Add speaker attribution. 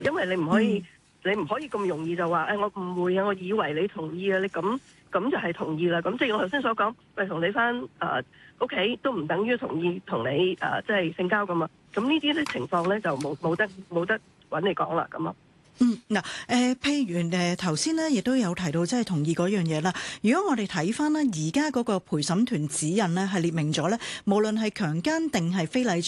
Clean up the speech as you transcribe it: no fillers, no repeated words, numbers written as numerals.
Speaker 1: 因為你唔可以咁容易就話我誤會啊，我以為你同意啊，你咁就係同意啦。咁即係我頭先所講，同你翻屋企都唔等於同意同你即係性交咁啊。咁呢啲咧情況咧就冇得揾你講啦咁啊。
Speaker 2: 嗱，譬如頭先咧，亦都有提到即係同意嗰樣嘢啦。如果我哋睇翻咧，而家嗰個陪審團指引咧，係列明咗咧，無論係強姦定係非禮